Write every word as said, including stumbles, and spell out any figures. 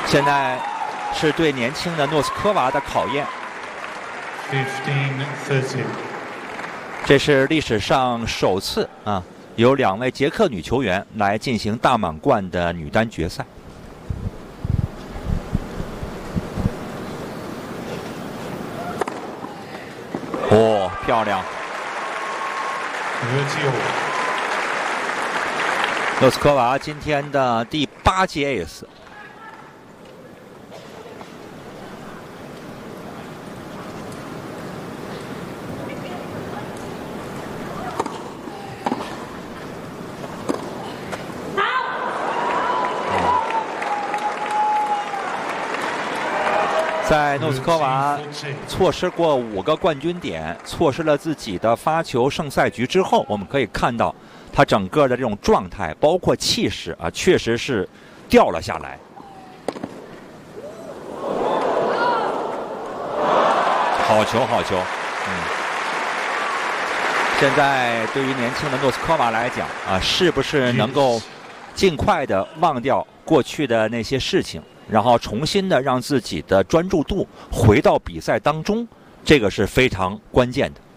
现在是对年轻的诺斯科娃的考验。这是历史上首次啊，有两位捷克女球员来进行大满贯的女单决赛。哦，漂亮！诺斯科娃今天的第八记 ace。在诺斯科娃错失过五个冠军点，错失了自己的发球胜赛局之后，我们可以看到他整个的这种状态，包括气势啊，确实是掉了下来。好球，好球！嗯，现在对于年轻的诺斯科娃来讲啊，是不是能够尽快的忘掉过去的那些事情？然后重新的让自己的专注度回到比赛当中，这个是非常关键的。